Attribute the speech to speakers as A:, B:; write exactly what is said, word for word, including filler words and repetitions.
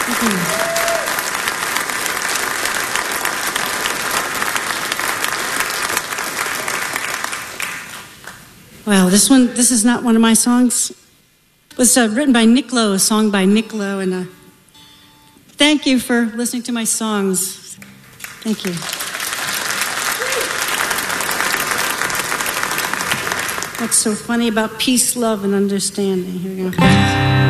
A: Well, this one, this is not one of my songs. It was uh, written by Nick Lowe, a song by Nick Lowe, and uh, thank you for listening to my songs. Thank you. What's so funny about peace, love, and understanding? Here we go.